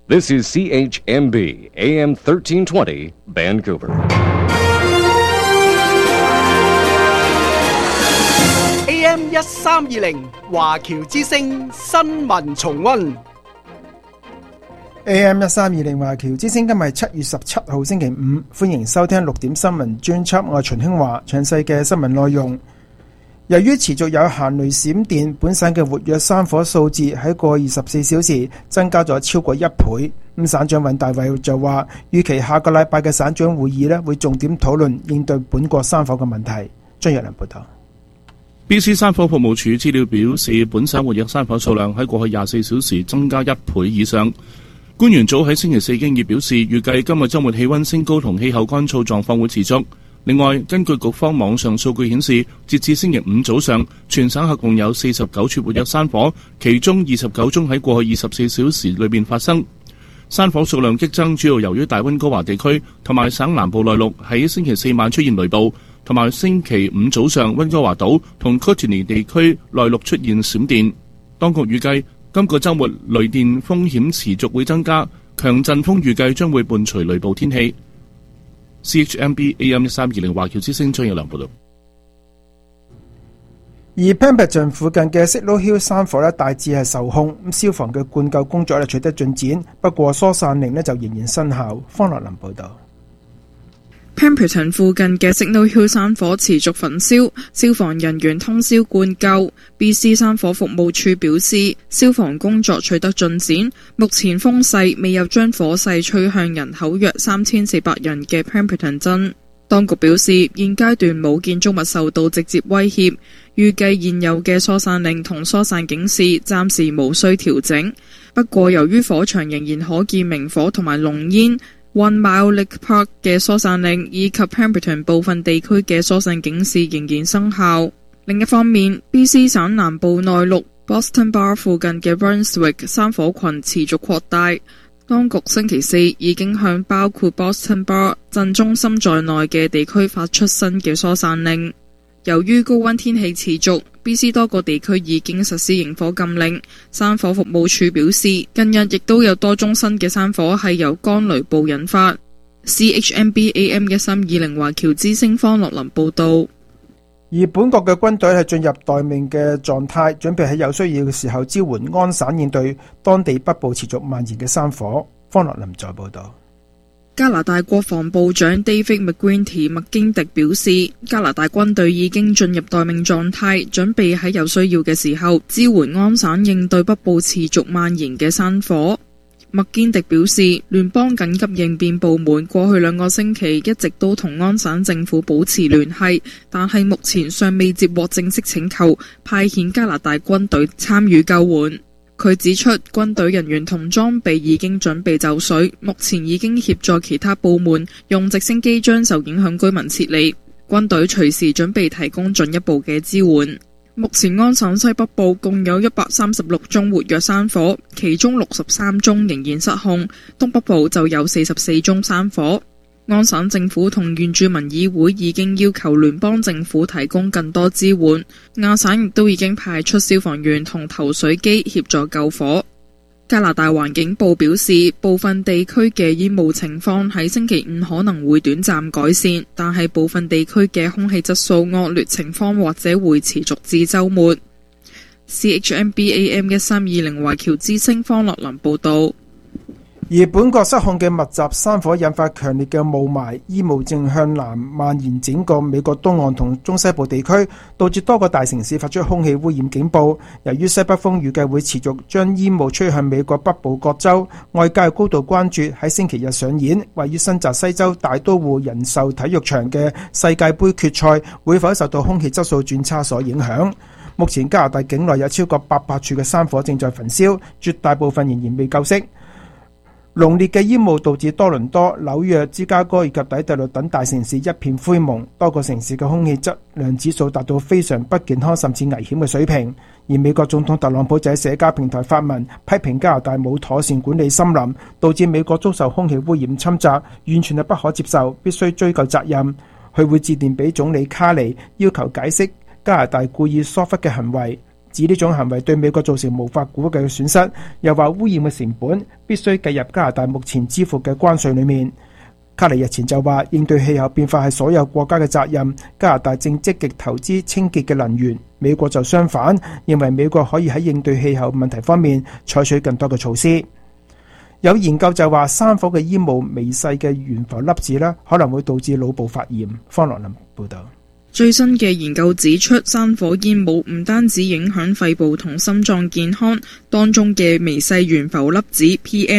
This is CHMB AM 1320 Vancouver. AM 1320華僑之聲新聞重溫。 AM 1320華僑之聲，今日係7月17號星期五，歡迎收聽6點新聞專輯。我係秦興華，詳細嘅新聞內容。由於持續有行雷閃電，本省嘅活躍山火數字喺過去24小時增加咗超過1倍。省長尹大偉就話，預期下個禮拜嘅省長會議會重點討論應對本國山火嘅問題。張若良報道。 BC 山火服務處資料表示，本省活躍山火數量喺過去24小時增加1倍以上。官員早喺星期四已經表示，預計今日週末氣溫升高同氣候乾燥狀況會持續。另外，根據局方網上數據顯示，截至星期五早上，全省合共有49處活躍山火，其中29宗喺過去24小時裏面發生。山火數量激增，主要由於大溫哥華地區同埋省南部內陸喺星期四晚出現雷暴，同埋星期五早上溫哥華島同 Kootenay 地區內陸出現閃電。當局預計今個週末雷電風險持續會增加，強陣風預計將會伴隨雷暴天氣。CHMB AM 1320華僑之聲張有良報道。 而 Pemberton 附近嘅 Signal Hill 山火大致係受控，消防嘅灌救工作取得進展，不過疏散令就仍然生效。方樂林報道。 Pemberton 附近嘅 Signal Hill 山火持續焚燒，消防人員通宵灌救。BC 山火服務處表示，消防工作取得進展，目前風勢未有將火勢吹向人口約3400人嘅 Pemberton 鎮。當局表示，現階段冇建築物受到直接威脅，預計現有嘅疏散令同疏散警示暫時無需調整。不過，由於火場仍然可見明火同埋濃煙，One Mile Lake Park 嘅疏散令以及 Pemberton 部分地區嘅疏散警示仍然生效。另一方面， BC 省南部內陸 Boston Bar 附近嘅 Brunswick 山火群持續擴大。當局星期四已經向包括 Boston Bar 鎮中心在內嘅地區發出新嘅疏散令。由於高溫天氣持續， BC 多個地區已經實施營火禁令。山火服務處表示，近日亦都有多宗新嘅山火係由乾雷暴引發。CHMB AM 1320華僑之聲方樂林報道。 而本國嘅軍隊係進入待命嘅狀態，準備喺有需要嘅時候支援安省應對當地北部持續蔓延嘅山火。方樂林再報道。 加拿大國防部長 David McGuinty 麥堅迪表示，加拿大軍隊已經進入待命狀態，準備喺有需要嘅時候支援安省應對北部持續蔓延嘅山火。麥堅迪表示，聯邦緊急應變部門過去2個星期一直都同安省政府保持聯繫，但係目前尚未接獲正式請求派遣加拿大軍隊參與救援。佢指出，軍隊人員同裝備已經準備就緒，目前已經協助其他部門用直升機將受影響居民撤離。軍隊隨時準備提供進一步嘅支援。目前安省西北部共有136宗活躍山火，其中63宗仍然失控，東北部就有44宗山火。安省政府同原住民議會已經要求聯邦政府提供更多支援，亞省亦都已經派出消防員同投水機協助救火。加拿大環境部表示，部分地區嘅煙霧情況喺星期五可能會短暫改善，但係部分地區嘅空氣質素惡劣情況或者會持續至週末。CHMB AM 1320華僑之聲方樂林報導。 而本國失控嘅密集山火引發強烈嘅霧霾，煙霧正向南蔓延整個美國東岸同中西部地區，導致多個大城市發出空氣污染警報。由於西北風預計會持續將煙霧吹向美國北部各州，外界高度關注喺星期日上演位於新澤西州大都會人壽體育場嘅世界盃決賽會否受到空氣質素轉差所影響。目前加拿大境內有超過800處嘅山火正在焚燒，絕大部分仍然未救熄。濃烈嘅煙霧導致多倫多、紐約、芝加哥以及底特律等大城市一片灰蒙，多個城市嘅空氣質量指數達到非常不健康甚至危險嘅水平。而美國總統特朗普就喺社交平台發文批評加拿大冇妥善管理森林，導致美國遭受空氣污染侵襲，完全係不可接受，必須追究責任。佢會致電俾總理卡尼，要求解釋加拿大故意疏忽嘅行為。 指呢種行為對美國造成無法估計嘅損失，又話污染嘅成本必須計入加拿大目前支付嘅關稅裏面。卡尼日前就話應對氣候變化係所有國家嘅責任，加拿大正積極投資清潔嘅能源，美國就相反，認為美國可以喺應對氣候問題方面採取更多嘅措施。有研究就話山火嘅煙霧微細嘅懸浮粒子可能會導致腦部發炎。方樂林報導。 最新嘅研究指出，山火煙霧唔單止影響肺部同心臟健康，當中嘅微細懸浮粒子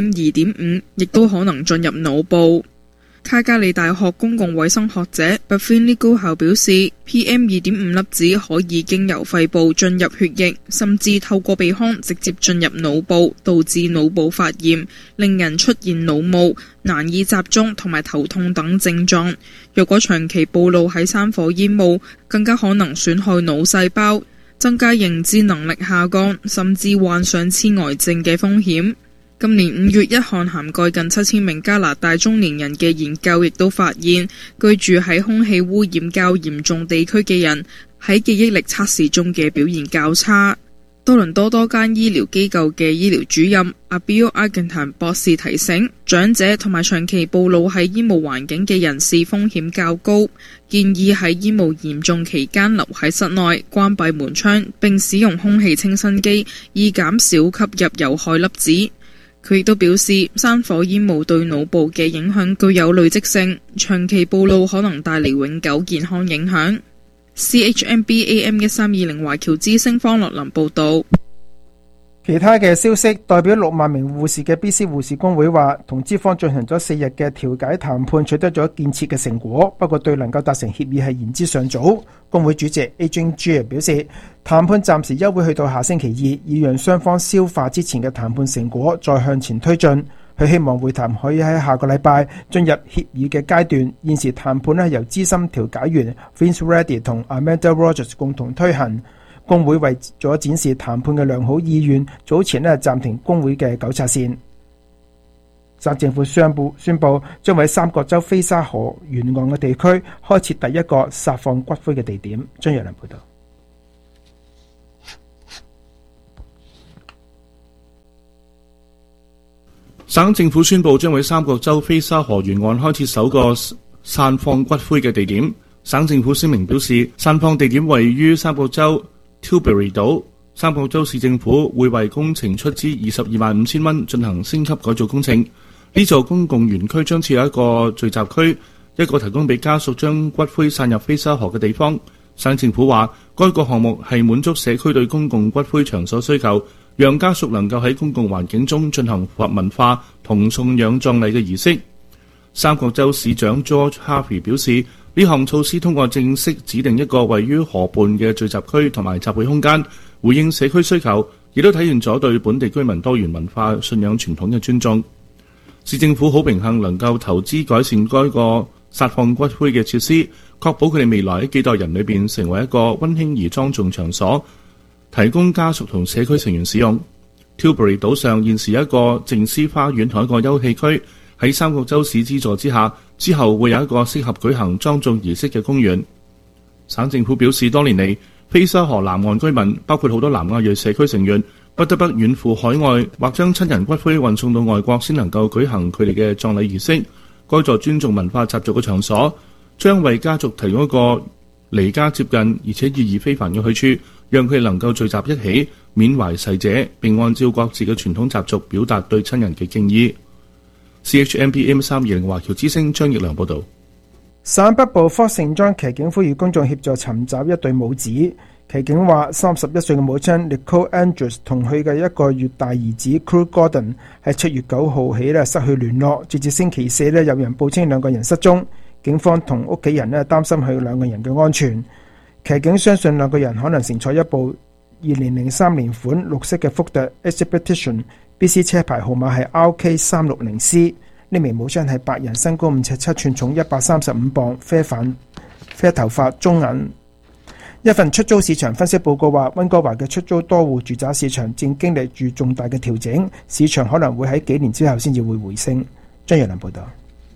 PM2.5 亦都可能進入腦部。卡加利大學公共衛生學者 Buffini 高校表示， PM2.5 粒子可以經由肺部進入血液，甚至透過鼻腔直接進入腦部，導致腦部發炎，令人出現腦霧、難以集中同埋頭痛等症狀。若果長期暴露喺山火煙霧，更加可能損害腦細胞，增加認知能力下降，甚至患上痴呆症嘅風險。今年5月，一項涵蓋近7000名加拿大中年人嘅研究亦都發現，居住喺空氣污染較嚴重地區嘅人喺記憶力測試中嘅表現較差。多倫多多間醫療機構嘅醫療主任阿 Bill Argentan 博士提醒，長者同埋長期暴露喺煙霧環境嘅人士風險較高，建議喺煙霧嚴重期間留喺室內，關閉門窗並使用空氣清新機，以減少吸入有害粒子。佢亦都表示，山火煙霧對腦部嘅影響具有累積性，長期暴露可能帶嚟永久健康影響。CHMB AM1320 華僑之聲方樂林報導。 其他嘅消息，代表6萬名護士嘅 BC 護士工會話，同資方進行咗4日嘅調解談判，取得咗建設嘅成果，不過對能夠達成協議係言之尚早。工會主席 Adrian G 表示，談判暫時休會去到下星期2，以讓雙方消化之前嘅談判成果，再向前推進。佢希望會談可以喺下個禮拜進入協議嘅階段。現時談判由資深調解員 Vince Reddy 同 Amanda Rogers 共同推行。工會為咗展示談判嘅良好意願，早前暫停工會嘅糾察線。省政府宣布將喺三角洲菲沙河沿岸嘅地區開設第一個撒放骨灰嘅地點。張若麟報道。 省政府宣布將喺三角洲菲沙河沿岸開設首個散放骨灰嘅地點。省政府聲明表示，散放地點位於三角洲 Tilbury 島，三角洲市政府會為工程出資225000蚊進行升級改造工程。呢座公共園區將設有一個聚集區，一個提供俾家屬將骨灰散入菲沙河嘅地方。省政府話，該個項目係滿足社區對公共骨灰場所需求，讓家屬能夠喺公共環境中進行符合文化同送養葬禮嘅儀式。三角洲市長 George Harvey 表示，呢項措施通過正式指定一個位於河畔嘅聚集區同埋集會空間，回應社區需求，亦都體現咗對本地居民多元文化信仰傳統嘅尊重。市政府好榮幸能夠投資改善該個撒放骨灰嘅設施，確保佢哋未來喺幾代人裏邊成為一個溫馨而莊重場所，提供家屬同社區成員使用。Tilbury 島上現時有一個靜思花園同一個休憩區，喺三角洲市資助之下，之後會有一個適合舉行莊重儀式嘅公園。省政府表示，多年嚟，菲沙河南岸居民，包括好多南亞裔社區成員，不得不遠赴海外或將親人骨灰運送到外國先能夠舉行佢哋嘅葬禮儀式。該座尊重文化習俗嘅場所，將為家族提供一個離家接近而且意義非凡嘅去處，讓佢哋能夠聚集一起緬懷逝者，並按照各自嘅傳統習俗表達對親人嘅敬意。CHMB AM320 華僑之聲張奕良報導。 省北部科聖莊騎警呼籲公眾協助尋找一對母子。騎警話，31歲嘅母親 Nicole Andrews 同佢嘅1個月大兒子 Crew Gordon 喺7月9號起失去聯絡，直至星期四有人報稱2個人失蹤。警方同屋企人擔心佢2個人嘅安全。騎警相信2個人可能乘坐一部2003年款綠色嘅福特 Expedition BC 車牌號碼係 RK360C。呢名母親係白人，身高5尺7寸，重135磅，啡頭髮，中眼。一份出租市場分析報告話，溫哥華嘅出租多戶住宅市場正經歷住重大嘅調整，市場可能會喺幾年之後先至會回升。張若麟報道。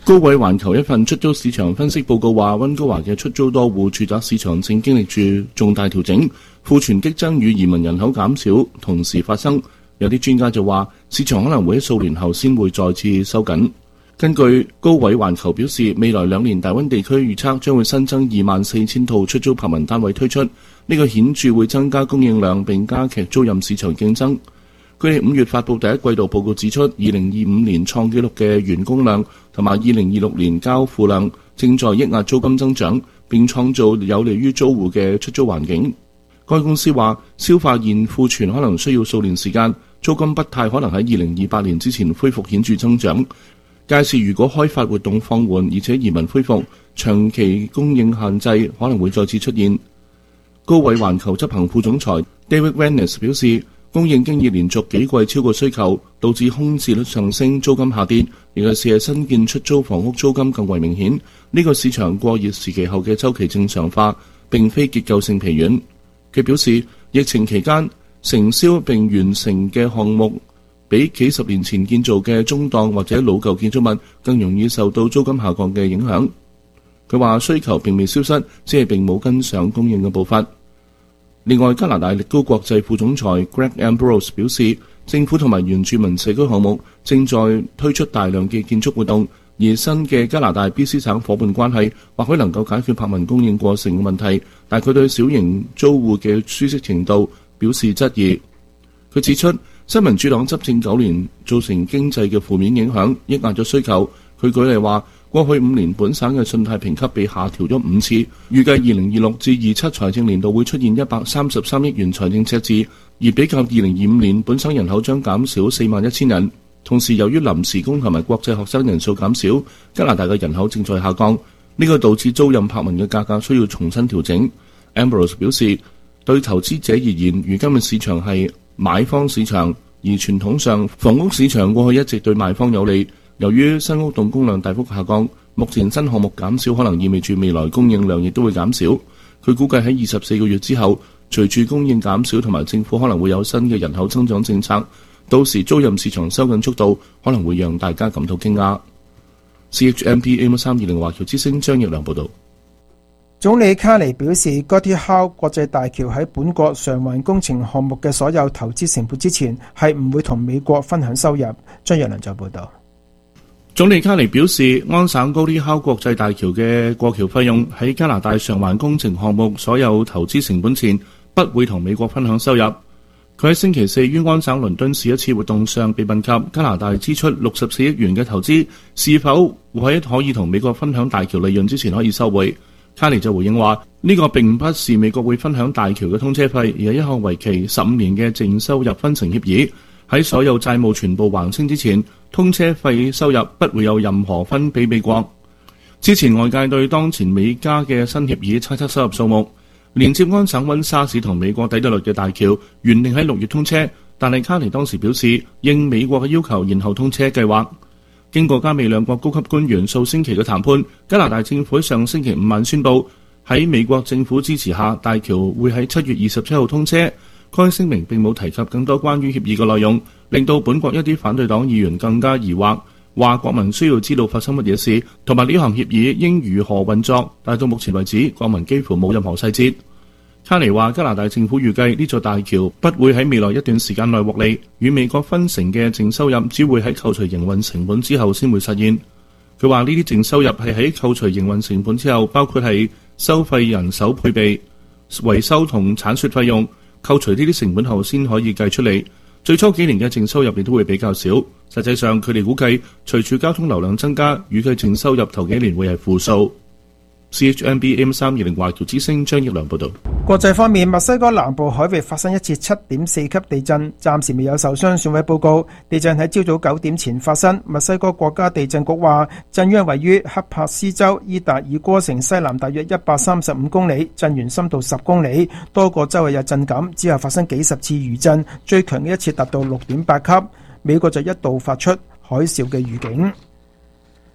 高位環球一份出租市場分析報告話，溫哥華嘅出租多戶住宅市場正經歷住重大調整，庫存激增與移民人口減少同時發生。有啲專家就話，市場可能會喺數年後先會再次收緊。根據高位環球表示，未來2年大溫地區預測將會新增24,000套出租柏文單位推出，呢個顯著會增加供應量並加劇租賃市場競爭。佢哋5月發布第一季度報告指出，2025年創紀錄嘅員工量同埋2026年交付量正在抑壓租金增長，並創造有利於租戶嘅出租環境。該公司話，消化現庫存可能需要數年時間，租金不太可能喺2028年之前恢復顯著增長。屆時如果開發活動放緩，而且移民恢復，長期供應限制可能會再次出現。高位環球執行副總裁 David Venice 表示，供應經已連續幾季超過需求，導致空置率上升，租金下跌。尤其是新建出租房屋租金更為明顯。呢個市場過熱時期後嘅週期正常化，並非結構性疲軟。佢表示，疫情期間承銷並完成嘅項目，比幾十年前建造嘅中檔或者老舊建築物更容易受到租金下降嘅影響。佢話需求並未消失，只係並冇跟上供應嘅步伐。另外，加拿大力高國際副總裁 Greg Ambrose 表示，政府同埋原住民社區項目正在推出大量嘅建築活動，而新嘅加拿大 BC 省夥伴關係或許能夠解決柏文供應過剩嘅問題，但佢對小型租戶嘅舒適程度表示質疑。佢指出，新民主黨執政9年造成經濟嘅負面影響，抑壓咗需求。佢舉例話，過去5年本省嘅信貸評級被下調咗5次，預計2026至27財政年度會出現133億元財政赤字，而比較2025年本省人口將減少41,000人。同時，由於臨時工同埋國際學生人數減少，加拿大嘅人口正在下降，呢個導致租賃柏文嘅價格需要重新調整。Ambrose 表示，對投資者而言，如今嘅市場係買方市場，而傳統上房屋市場過去一直對賣方有利。由於新屋動工量大幅下降，目前新項目減少可能意味住未來供應量亦都會減少。佢估計喺24個月之後，隨住供應減少同埋政府可能會有新嘅人口增長政策，到時租賃市場收緊速度可能會讓大家感到驚訝。CHMP AM320 華僑之聲張奕良報導。 總理卡尼表示，Gordie Howe 國際大橋喺本國償還工程項目嘅所有投資成本之前，係唔會同美國分享收入。張奕良就報導。 總理卡尼表示，安省高啲敲國際大橋嘅過橋費用喺加拿大償還工程項目所有投資成本前，不會同美國分享收入。佢喺星期四於安省倫敦市一次活動上被問及加拿大支出64億元嘅投資是否會喺可以同美國分享大橋利潤之前可以收回。卡尼就回應話，呢個並不是美國會分享大橋嘅通車費，而係一項為期15年嘅淨收入分成協議。喺所有債務全部還清之前，通車費收入不會有任何分俾美國。之前外界對當前美加嘅新協議猜測收入數目。連接安省溫莎市同美國底特律嘅大橋原定喺6月通車，但係卡尼當時表示應美國嘅要求延後通車計劃。經過加美兩國高級官員數星期嘅談判，加拿大政府上星期5晚宣布喺美國政府支持下，大橋會喺7月27號通車。該聲明並冇提及更多關於協議嘅內容，令到本國一啲反對黨議員更加疑惑，話國民需要知道發生乜嘢事，同埋呢項協議應如何運作。但到目前為止，國民幾乎冇任何細節。卡尼話，加拿大政府預計呢座大橋不會喺未來一段時間內獲利，與美國分成嘅淨收入只會喺扣除營運成本之後先會實現。佢話呢啲淨收入係喺扣除營運成本之後，包括係收費、人手配備、維修同鏟雪費用，扣除呢啲成本後先可以計出嚟。最初幾年嘅淨收入亦都會比較少。實際上，佢哋估計隨住交通流量增加，預計淨收入頭幾年會係負數。CHMP AM320 華僑之聲張奕良報導。 國際方面，墨西哥南部海域發生一次7.4級地震，暫時未有受傷損毀報告。地震喺朝早9點前發生。墨西哥國家地震局話，震央位於克帕斯州伊達爾戈城西南大約135公里，震源深度10公里，多個州有震感。之後發生幾十次餘震，最強嘅一次達到6.8級。美國就一度發出海嘯嘅預警。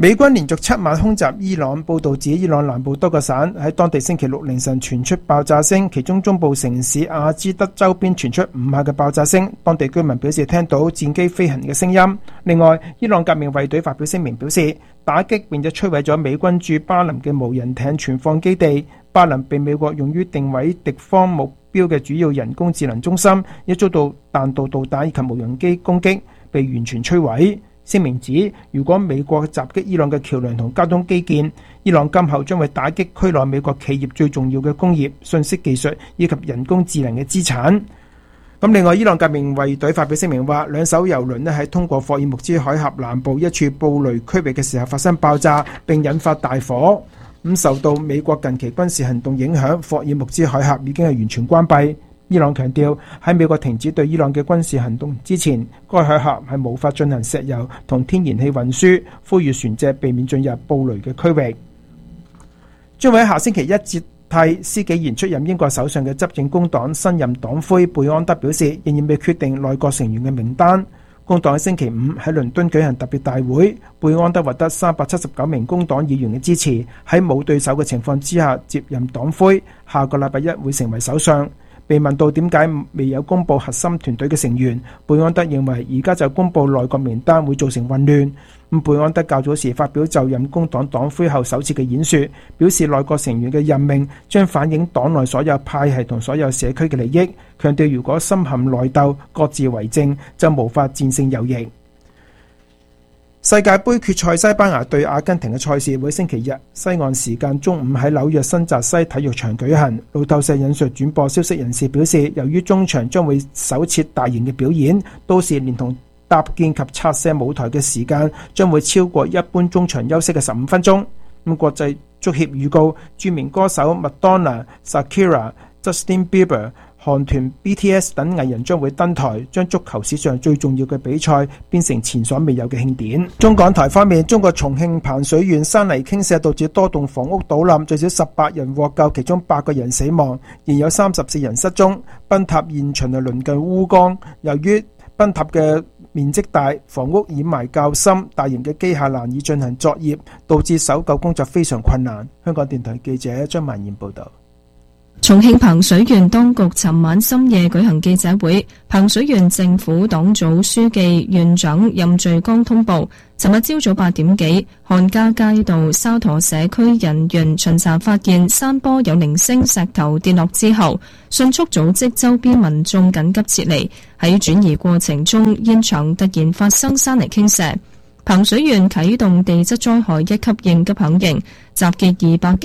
美軍連續7晚空襲伊朗，報道指伊朗南部多個省喺當地星期六凌晨傳出爆炸聲，其中中部城市阿茲德周邊傳出5下嘅爆炸聲，當地居民表示聽到戰機飛行嘅聲音。另外，伊朗革命衛隊發表聲明表示，打擊並且摧毀咗美軍駐巴林嘅無人艇存放基地。巴林被美國用於定位敵方目標嘅主要人工智能中心，亦遭到彈道導彈以及無人機攻擊，被完全摧毀。聲明指，如果美國襲擊伊朗嘅橋梁同交通基建，伊朗今後將會打擊區內美國企業最重要嘅工業、信息技術以及人工智能嘅資產。咁另外，伊朗革命衛隊發表聲明話，2艘油輪喺通過霍爾木茲海峽南部一處布雷區域嘅時候發生爆炸，並引發大火。受到美國近期軍事行動影響，霍爾木茲海峽已經係完全關閉。伊朗強調，喺美國停止對伊朗嘅軍事行動之前，該海峽係無法進行石油同天然氣運輸，呼籲船隻避免進入布雷嘅區域。將會喺下星期一接替施紀賢出任英國首相嘅執政工黨新任黨魁貝安德表示，仍然未決定內閣成員嘅名單。工黨喺星期5喺倫敦舉行特別大會，貝安德獲得379名工黨議員嘅支持，喺冇對手嘅情況之下接任黨魁，下個禮拜一會成為首相。被問到點解未有公布核心團隊嘅成員，貝安德認為而家就公布內閣名單會造成混亂。貝安德較早時發表就任工黨黨魁後首次嘅演說，表示內閣成員嘅任命將反映黨內所有派系同所有社區嘅利益，強調如果深陷內鬥、各自為政，就無法戰勝右翼。世界盃決賽西班牙對阿根廷嘅賽事會星期日西岸時間中午喺紐約新澤西體育場舉行。路透社引述轉播消息人士表示，由於中場將會首設大型嘅表演，到時連同搭建及拆卸舞台嘅時間將會超過一般中場休息嘅15分鐘。國際足協預告，著名歌手麥當娜、Shakira、Justin Bieber、韓團 BTS 等藝人將會登台，將足球史上最重要嘅比賽變成前所未有嘅慶典。中港台方面，中國重慶彭水縣山泥傾瀉導致多棟房屋倒冧，最少18人獲救，其中8個人死亡，仍有34人失蹤。崩塌現場係鄰近烏江，由於崩塌嘅面積大，房屋掩埋較深，大型嘅機械難以進行作業，導致搜救工作非常困難。香港電台記者張曼燕報道。 重慶彭水縣當局尋晚深夜舉行記者會，彭水縣政府黨組書記、縣長任序剛通報，尋日朝早8點幾，漢家街道沙陀社區人員巡查發現山坡有零星石頭跌落之後，迅速組織周邊民眾緊急撤離。喺轉移過程中，現場突然發生山泥傾瀉。彭水縣啟動地質災害1級應急響應，集結200